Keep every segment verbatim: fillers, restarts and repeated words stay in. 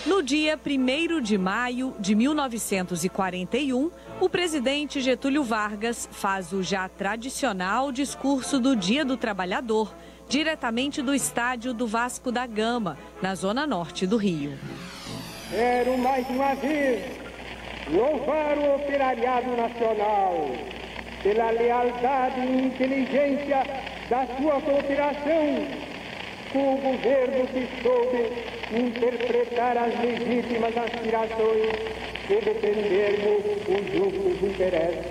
No dia primeiro de maio de mil novecentos e quarenta e um, o presidente Getúlio Vargas faz o já tradicional discurso do Dia do Trabalhador, diretamente do estádio do Vasco da Gama, na zona norte do Rio. Quero mais uma vez louvar o operariado nacional pela lealdade e inteligência da sua cooperação com o governo que soube interpretar as legítimas aspirações e defendermos os justos interesses.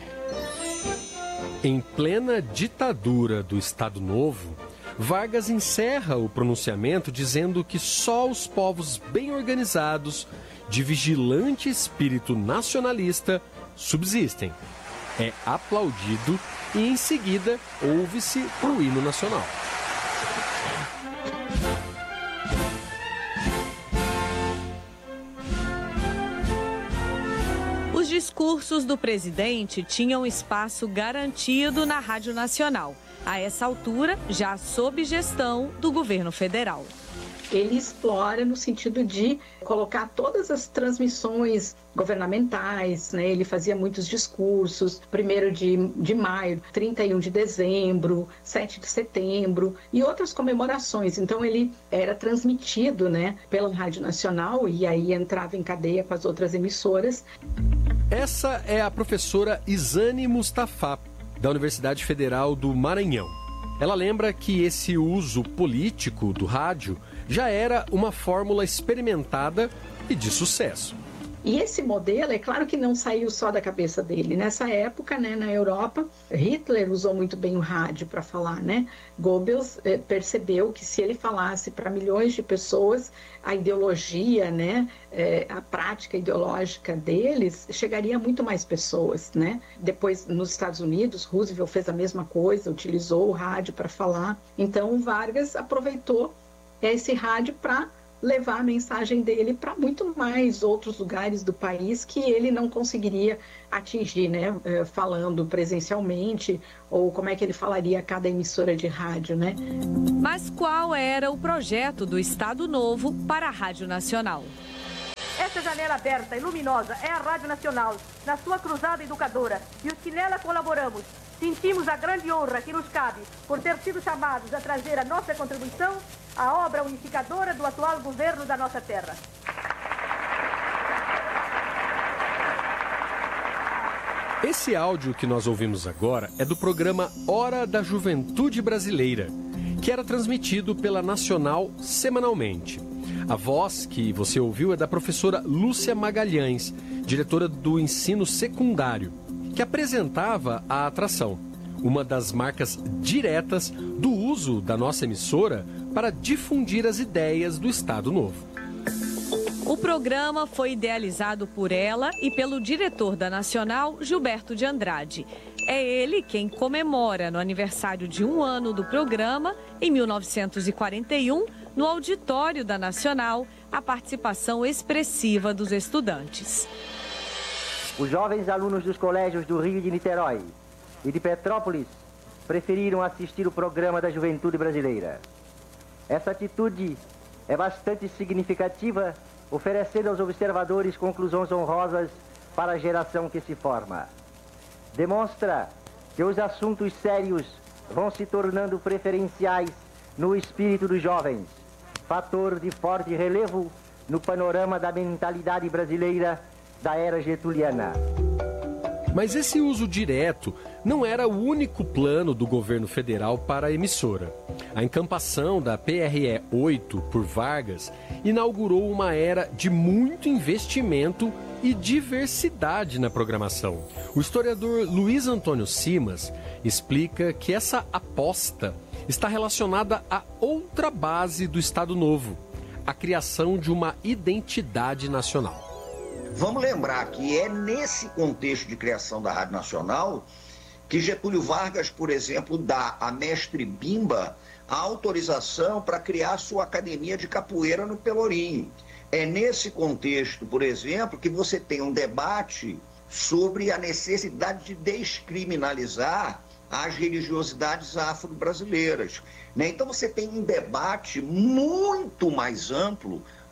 Em plena ditadura do Estado Novo, Vargas encerra o pronunciamento dizendo que só os povos bem organizados, de vigilante espírito nacionalista, subsistem. É aplaudido e, em seguida, ouve-se o hino nacional. Os discursos do presidente tinham espaço garantido na Rádio Nacional, a essa altura já sob gestão do governo federal. Ele explora no sentido de colocar todas as transmissões governamentais, né? Ele fazia muitos discursos, primeiro de, de maio, trinta e um de dezembro, sete de setembro e outras comemorações. Então ele era transmitido, né, pela Rádio Nacional e aí entrava em cadeia com as outras emissoras. Essa é a professora Isane Mustafa, da Universidade Federal do Maranhão. Ela lembra que esse uso político do rádio já era uma fórmula experimentada e de sucesso. E esse modelo, é claro que não saiu só da cabeça dele. Nessa época, né, na Europa, Hitler usou muito bem o rádio para falar, né? Goebbels eh, percebeu que se ele falasse para milhões de pessoas, a ideologia, né, eh, a prática ideológica deles chegaria a muito mais pessoas, né? Depois, nos Estados Unidos, Roosevelt fez a mesma coisa, utilizou o rádio para falar. Então, Vargas aproveitou esse rádio para levar a mensagem dele para muito mais outros lugares do país que ele não conseguiria atingir, né, falando presencialmente, ou como é que ele falaria a cada emissora de rádio, né? Mas qual era o projeto do Estado Novo para a Rádio Nacional? Esta janela aberta e luminosa é a Rádio Nacional, na sua cruzada educadora, e os que nela colaboramos sentimos a grande honra que nos cabe por ter sido chamados a trazer a nossa contribuição à obra unificadora do atual governo da nossa terra. Esse áudio que nós ouvimos agora é do programa Hora da Juventude Brasileira, que era transmitido pela Nacional semanalmente. A voz que você ouviu é da professora Lúcia Magalhães, diretora do ensino secundário, que apresentava a atração, uma das marcas diretas do uso da nossa emissora para difundir as ideias do Estado Novo. O programa foi idealizado por ela e pelo diretor da Nacional, Gilberto de Andrade. É ele quem comemora no aniversário de um ano do programa, em mil novecentos e quarenta e um, no auditório da Nacional, a participação expressiva dos estudantes. Os jovens alunos dos colégios do Rio de Niterói e de Petrópolis preferiram assistir o programa da Juventude Brasileira. Essa atitude é bastante significativa, oferecendo aos observadores conclusões honrosas para a geração que se forma. Demonstra que os assuntos sérios vão se tornando preferenciais no espírito dos jovens, fator de forte relevo no panorama da mentalidade brasileira da era getuliana. Mas esse uso direto não era o único plano do governo federal para a emissora. A encampação da P R E oito por Vargas inaugurou uma era de muito investimento e diversidade na programação. O historiador Luiz Antônio Simas explica que essa aposta está relacionada a outra base do Estado Novo, a criação de uma identidade nacional. Vamos lembrar que é nesse contexto de criação da Rádio Nacional que Getúlio Vargas, por exemplo, dá a mestre Bimba a autorização para criar sua academia de capoeira no Pelourinho. É nesse contexto, por exemplo, que você tem um debate sobre a necessidade de descriminalizar as religiosidades afro-brasileiras. Então você tem um debate muito mais amplo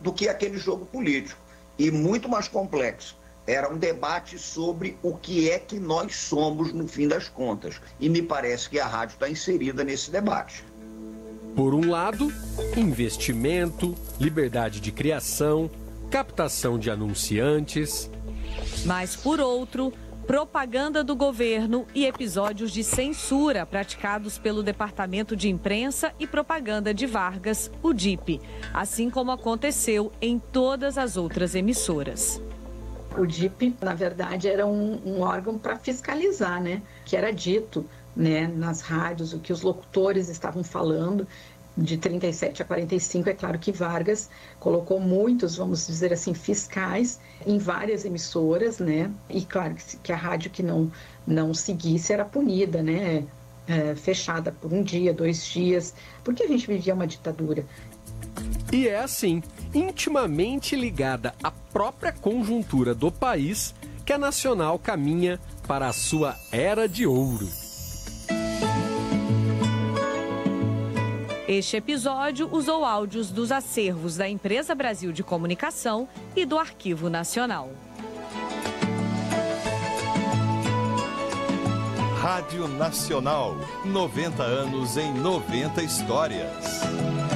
do que aquele jogo político, e muito mais complexo. Era um debate sobre o que é que nós somos no fim das contas. E me parece que a rádio está inserida nesse debate. Por um lado, investimento, liberdade de criação, captação de anunciantes. Mas, por outro, propaganda do governo e episódios de censura praticados pelo Departamento de Imprensa e Propaganda de Vargas, o D I P, assim como aconteceu em todas as outras emissoras. O D I P, na verdade, era um, um órgão para fiscalizar, né? Que era dito, né, nas rádios, o que os locutores estavam falando. De trinta e sete a quarenta e cinco, é claro que Vargas colocou muitos, vamos dizer assim, fiscais em várias emissoras, né? E claro que, que a rádio que não, não seguisse era punida, né? É, fechada por um dia, dois dias, porque a gente vivia uma ditadura. E é assim, intimamente ligada à própria conjuntura do país, que a Nacional caminha para a sua era de ouro. Este episódio usou áudios dos acervos da Empresa Brasil de Comunicação e do Arquivo Nacional. Rádio Nacional, noventa anos em noventa histórias.